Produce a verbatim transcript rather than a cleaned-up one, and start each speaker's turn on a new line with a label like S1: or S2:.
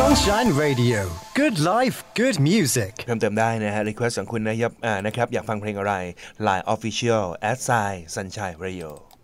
S1: Sunshine Radio Good Life Good Music
S2: เพิ่มเติมได้นะฮะ request ของคุณนะครับอ่านะครับอยากฟังเพลงอะไร Line Official at Sunshine Radio